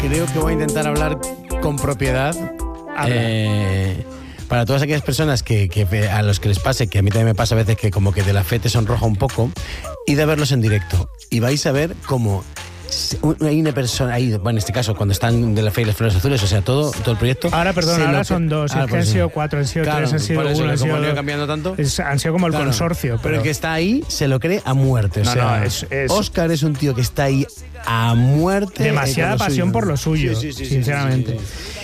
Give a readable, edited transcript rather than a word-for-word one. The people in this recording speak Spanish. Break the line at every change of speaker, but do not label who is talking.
creo que voy a intentar hablar con propiedad. Para todas aquellas personas que a los que les pase, que a mí también me pasa a veces que como que de la fe te sonroja un poco, id a verlos en directo y vais a ver cómo hay una persona ahí, bueno, en este caso cuando están de la fe y las flores azules, o sea, todo el proyecto.
Ahora, perdón, ahora son dos, es que han sido 4, han sido 3, han sido 1, han sido...
Como han ido cambiando tanto.
Han sido como el consorcio.
Pero el que está ahí se lo cree a muerte. O sea, Óscar es un tío que está ahí a muerte.
Demasiada pasión por lo suyo, sinceramente.
Sí.